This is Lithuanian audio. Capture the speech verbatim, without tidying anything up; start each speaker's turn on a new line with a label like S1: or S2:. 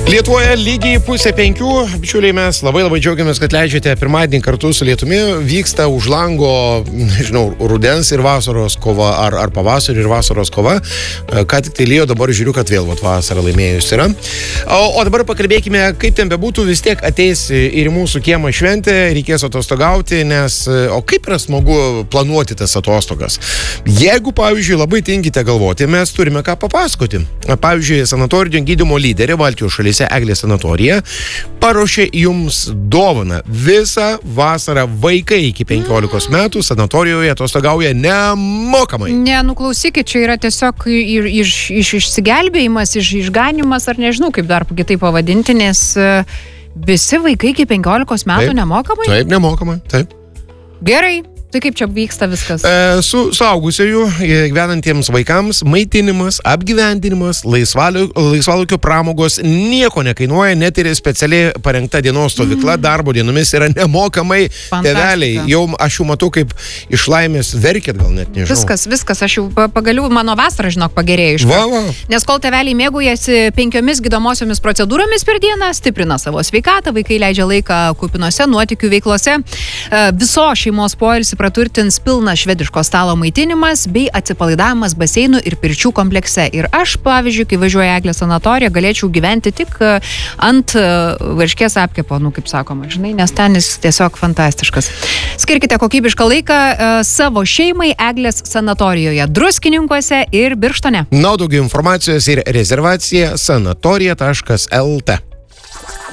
S1: Lietuvoje lygiai pusė penkių. Bičiuliai, mes labai labai džiaugiamės, kad leidžiate pirmadienį kartu su lietumi. Vyksta už lango, nežinau, rudens ir vasaros kova, ar, ar pavasario ir vasaros kova. Ką tik tai lyjo, dabar žiūriu, kad vėl vat, vasara laimėjus yra. O, o dabar pakalbėkime, kaip ten bebūtų, vis tiek ateis ir į mūsų kiemą šventė, reikės atostogauti, nes, o kaip yra smagu planuoti tas atostogas. Jeigu, pavyzdžiui, labai tingite galvoti, mes turime ką papasakoti. Pavyzdžiui, sanatorinio gydymo lyderė Baltijos šalyse Eglė sanatorija paruošė jums dovaną. Visą vasarą vaikai iki penkiolikos metų sanatorijoje atostogauja nemokamai.
S2: Ne, nuklausykit, čia yra tiesiog iš, iš, iš, išsigelbėjimas, iš, išganimas, ar nežinau, kaip dar kitaip pavadinti, nes visi vaikai iki penkiolikos metų
S1: taip,
S2: nemokamai?
S1: Taip, nemokamai, taip.
S2: Gerai. Tai kaip čia vyksta viskas?
S1: E, su suaugusiųjų gyvenantiems vaikams maitinimas, apgyvendinimas, laisvalaikio pramogos nieko nekainuoja, net ir specialiai parengta dienos stovykla mm. darbo dienomis yra nemokamai. Tėveliai, jau aš jau matau, kaip iš laimės verkėt, gal net nežinau.
S2: Viskas, viskas, aš jau pagaliau mano vasarą, žinok, pagerėjo iš
S1: va, va.
S2: Nes kol tėveliai mėgaujasi penkiomis gydomosiomis procedūromis per dieną, stiprina savo sveikatą, vaikai leidžia laiką kupinose nuotykių veiklose, viso šeimos poilsį praturtins pilnas švediško stalo maitinimas bei atsipalaidavimas baseinų ir pirčių komplekse. Ir aš, pavyzdžiui, kai važiuoju Eglės sanatoriją, galėčiau gyventi tik ant varškės apkepo, nu, kaip sakoma, žinai, nes ten jis tiesiog fantastiškas. Skirkite kokybišką laiką savo šeimai Eglės sanatorijoje, Druskininkuose ir Birštone.
S1: Na, daugiau informacijos ir rezervacija sanatorija taškas el t.